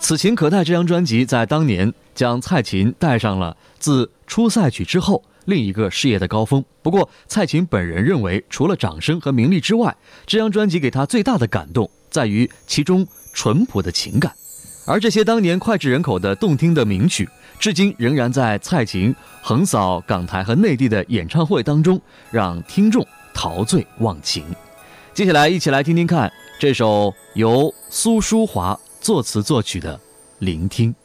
此情可待这张专辑在当年将蔡琴带上了自出赛曲之后另一个事业的高峰。不过蔡琴本人认为，除了掌声和名利之外，这张专辑给她最大的感动在于其中淳朴的情感。而这些当年脍炙人口的动听的名曲，至今仍然在蔡琴横扫港台和内地的演唱会当中，让听众陶醉忘情。接下来一起来听听看这首由苏淑华作词作曲的《聆听》。